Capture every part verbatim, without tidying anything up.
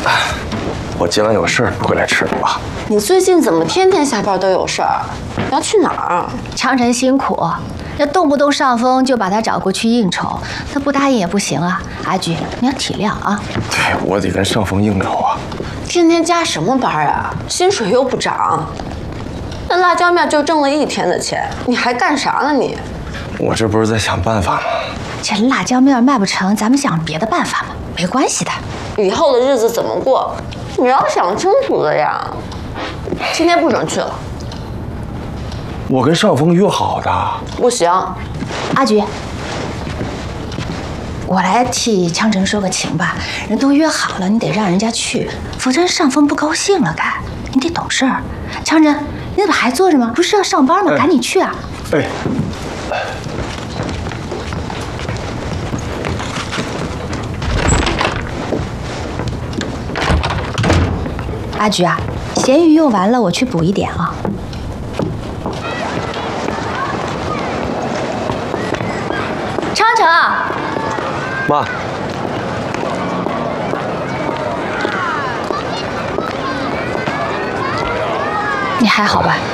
我今晚有事儿，回来吃了吧。 你最近怎么天天下班都有事儿？要去哪儿？ 长城辛苦，那动不动上峰就把他找过去应酬，他不答应也不行啊。阿菊，你要体谅啊。 对，我得跟上峰应酬啊。 天天加什么班啊？薪水又不涨，那辣椒面就挣了一天的钱，你还干啥呢你？ 我这不是在想办法吗？ 这辣椒面卖不成，咱们想别的办法嘛，没关系的。 以后的日子怎么过，你要想清楚的呀。今天不准去了。 我跟上峰约好的。 不行。 阿菊，我来替枪城说个情吧。人都约好了，你得让人家去，否则上峰不高兴了该。你得懂事儿。枪城，你怎么还坐着吗？不是要上班吗？赶紧去啊！ 哎。 阿菊啊，咸鱼用完了，我去补一点啊。昌城， 妈， 你还好吧？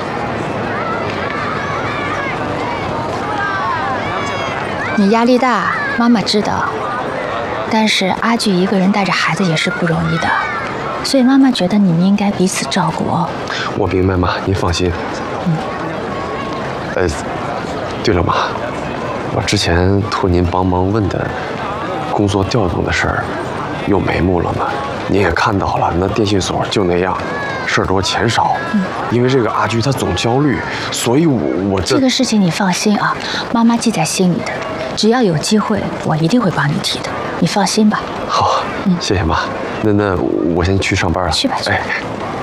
你压力大，妈妈知道。但是阿菊一个人带着孩子也是不容易的。所以妈妈觉得你们应该彼此照顾哦。 我明白妈，您放心。嗯。呃，对了妈，我之前托您帮忙问的工作调动的事儿，有眉目了吗？您也看到了，那电信所就那样，事儿多钱少。嗯。因为这个阿菊她总焦虑，所以我我这这个事情你放心啊，妈妈记在心里的，只要有机会，我一定会帮你提的，你放心吧。 好，嗯，谢谢妈。那那我先去上班了。 去吧，去吧。 哎。